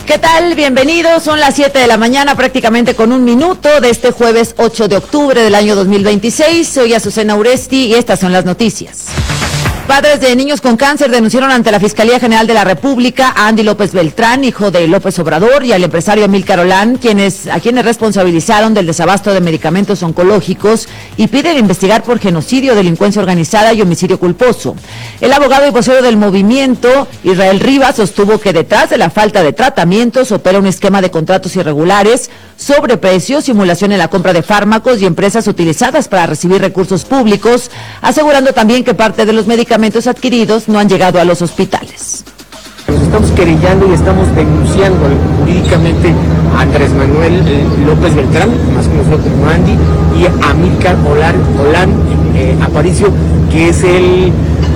¿Qué tal? Bienvenidos, son las 7 de la mañana, prácticamente con un minuto de este jueves 8 de octubre del año 2026. Soy Azucena Uresti y estas son las noticias. Padres de niños con cáncer denunciaron ante la Fiscalía General de la República a Andy López Beltrán, hijo de López Obrador, y al empresario Amílcar Olán, a quienes responsabilizaron del desabasto de medicamentos oncológicos y piden investigar por genocidio, delincuencia organizada y homicidio culposo. El abogado y vocero del movimiento, Israel Rivas, sostuvo que detrás de la falta de tratamientos opera un esquema de contratos irregulares, sobreprecios, simulación en la compra de fármacos y empresas utilizadas para recibir recursos públicos, asegurando también que parte de los medicamentos adquiridos no han llegado a los hospitales. Nos estamos querellando y estamos denunciando jurídicamente a Andrés Manuel López Beltrán, más conocido como Andy, y a Amílcar Olán Aparicio, que es el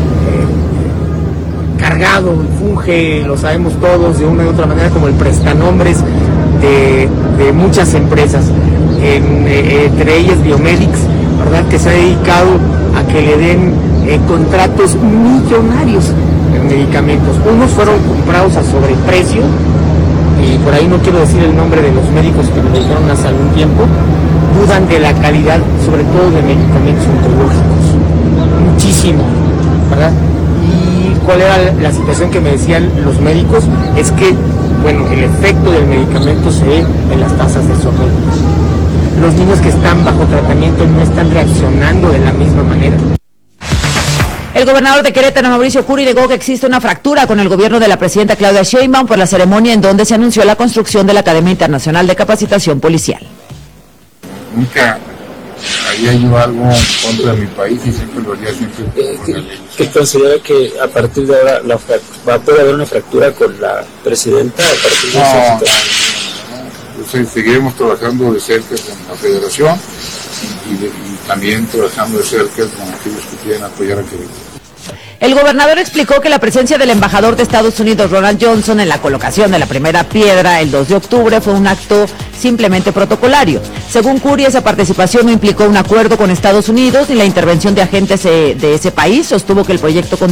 cargado, funge, lo sabemos todos, de una u otra manera como el prestanombres de muchas empresas, entre ellas Biomedics, ¿verdad?, que se ha dedicado a que le den contratos millonarios en medicamentos. Unos fueron comprados a sobreprecio, y por ahí no quiero decir el nombre de los médicos que me lo dijeron hace algún tiempo. Dudan de la calidad, sobre todo de medicamentos oncológicos, muchísimo, ¿verdad? Y cuál era la situación que me decían los médicos, es que, bueno, el efecto del medicamento se ve en las tasas de socorro. Los niños que están bajo tratamiento no están reaccionando de la misma manera. El gobernador de Querétaro, Mauricio Curi, negó que existe una fractura con el gobierno de la presidenta Claudia Sheinbaum por la ceremonia en donde se anunció la construcción de la Academia Internacional de Capacitación Policial. Nunca había yo algo en contra de mi país y siempre lo haría siempre. ¿Que considera que a partir de ahora va a poder haber una fractura con la presidenta a partir de esa situación? Entonces, seguiremos trabajando de cerca con la federación y también trabajando de cerca con aquellos que quieren apoyar a Querétaro. El gobernador explicó que la presencia del embajador de Estados Unidos, Ronald Johnson, en la colocación de la primera piedra el 2 de octubre fue un acto simplemente protocolario. Según Curi, esa participación no implicó un acuerdo con Estados Unidos ni la intervención de agentes de ese país. Sostuvo que el proyecto